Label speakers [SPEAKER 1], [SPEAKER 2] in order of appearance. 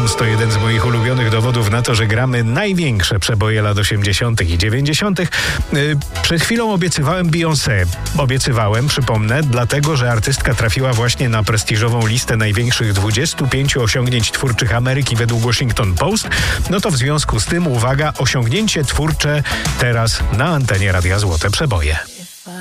[SPEAKER 1] Stones to jeden z moich ulubionych dowodów na to, że gramy największe przeboje lat 80. i 90. Przed chwilą obiecywałem Beyoncé. Przypomnę, dlatego, że artystka trafiła właśnie na prestiżową listę największych 25 osiągnięć twórczych Ameryki według Washington Post. No to w związku z tym, uwaga, osiągnięcie twórcze teraz na antenie Radia Złote Przeboje.